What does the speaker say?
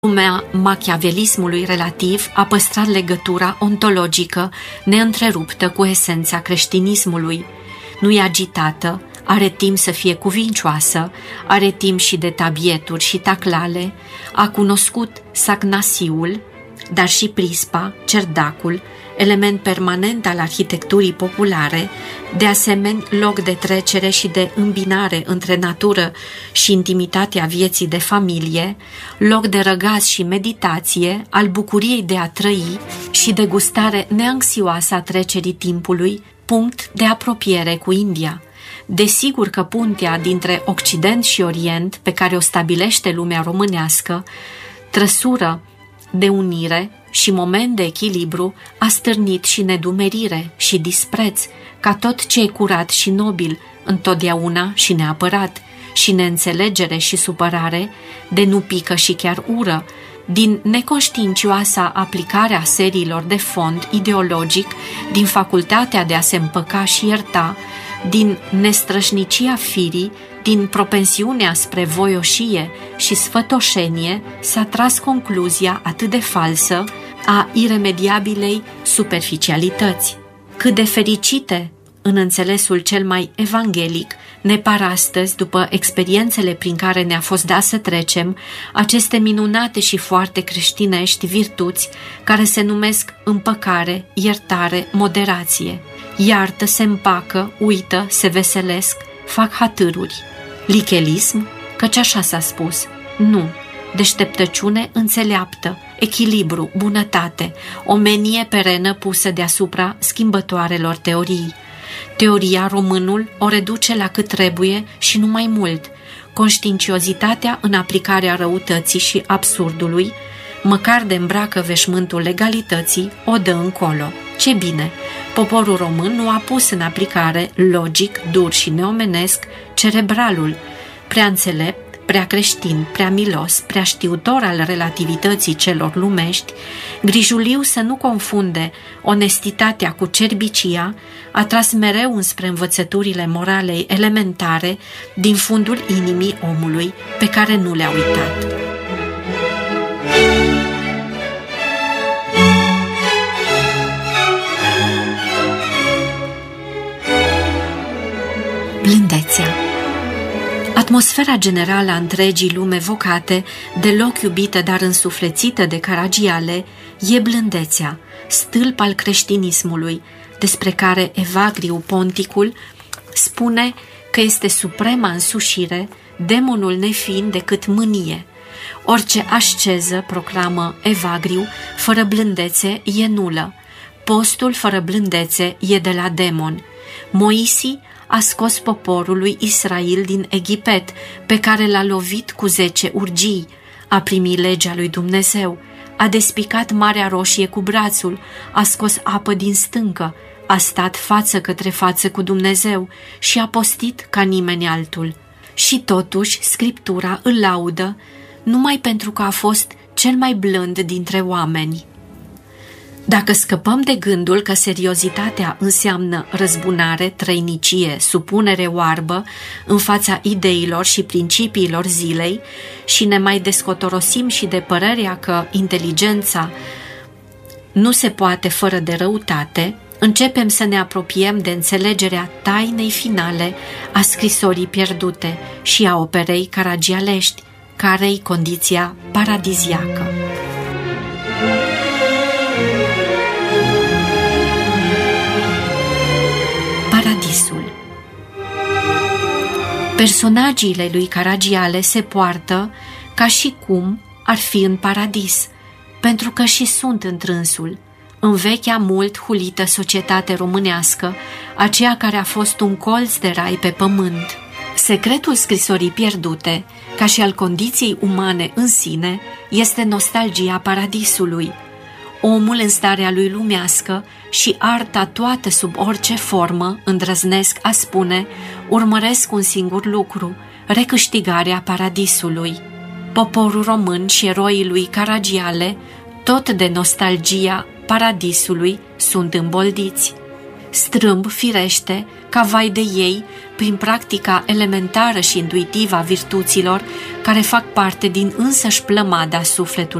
Lumea machiavelismului relativ a păstrat legătura ontologică neîntreruptă cu esența creștinismului. Nu e agitată, are timp să fie cuvincioasă, are timp și de tabieturi și taclale, a cunoscut sagnasiul, dar și prispa, cerdacul, element permanent al arhitecturii populare, de asemenea loc de trecere și de îmbinare între natură și intimitatea vieții de familie, loc de răgaz și meditație, al bucuriei de a trăi și de gustare neanxioasă a trecerii timpului, punct de apropiere cu India. Desigur că puntea dintre Occident și Orient, pe care o stabilește lumea românească, trăsură de unire și moment de echilibru, a stârnit și nedumerire și dispreț, ca tot ce e curat și nobil, întotdeauna și neapărat, și neînțelegere și supărare, de nu pică și chiar ură, din neconștiincioasa aplicare a seriilor de fond ideologic, din facultatea de a se împăca și ierta, din nestrășnicia firii, din propensiunea spre voioșie și sfătoșenie, s-a tras concluzia atât de falsă a iremediabilei superficialități. Cât de fericite, în înțelesul cel mai evanghelic, ne par astăzi, după experiențele prin care ne-a fost dat să trecem, aceste minunate și foarte creștinești virtuți care se numesc împăcare, iertare, moderație. Iartă, se împacă, uită, se veselesc, fac hatâruri. Lichelism? Căci așa s-a spus. Nu. Deșteptăciune înțeleaptă, echilibru, bunătate, omenie perenă pusă deasupra schimbătoarelor teorii. Teoria românul o reduce la cât trebuie și nu mai mult. Conștiinciozitatea în aplicarea răutății și absurdului, măcar de îmbracă veșmântul legalității, o dă încolo. Ce bine! Poporul român nu a pus în aplicare logic, dur și neomenesc cerebralul, prea înțelept, prea creștin, prea milos, prea știutor al relativității celor lumești, grijuliu să nu confunde onestitatea cu cerbicia, a tras mereu înspre învățăturile moralei elementare din fundul inimii omului, pe care nu le-a uitat. Blândețea. Atmosfera generală a întregii lume vocate, deloc iubită, dar însuflețită de Caragiale, e blândețea, stâlp al creștinismului, despre care Evagriu Ponticul spune că este suprema însușire, demonul nefiind decât mânie. Orice asceză, proclamă Evagriu, fără blândețe e nulă. Postul fără blândețe e de la demon. Moisi a scos poporul lui Israel din Egipet, pe care l-a lovit cu 10 urgii, a primit legea lui Dumnezeu, a despicat Marea Roșie cu brațul, a scos apă din stâncă, a stat față către față cu Dumnezeu și a postit ca nimeni altul. Și totuși Scriptura îl laudă numai pentru că a fost cel mai blând dintre oameni. Dacă scăpăm de gândul că seriozitatea înseamnă răzbunare, trăinicie, supunere oarbă în fața ideilor și principiilor zilei și ne mai descotorosim și de părerea că inteligența nu se poate fără de răutate, începem să ne apropiem de înțelegerea tainei finale a scrisorii pierdute și a operei caragialești, care-i condiția paradiziacă. Paradisul. Personagiile lui Caragiale se poartă ca și cum ar fi în paradis, pentru că și sunt întrânsul, în vechea mult hulită societate românească, aceea care a fost un colț de rai pe pământ. Secretul scrisorii pierdute, ca și al condiției umane în sine, este nostalgia paradisului. Omul în starea lui lumească și arta toată sub orice formă, îndrăznesc a spune, urmăresc un singur lucru, recâștigarea paradisului. Poporul român și eroii lui Caragiale, tot de nostalgia paradisului, sunt îmboldiți. strâmb, firește, ca vai de ei, prin practica elementară și intuitivă a virtuților care fac parte din însăși plămada sufletului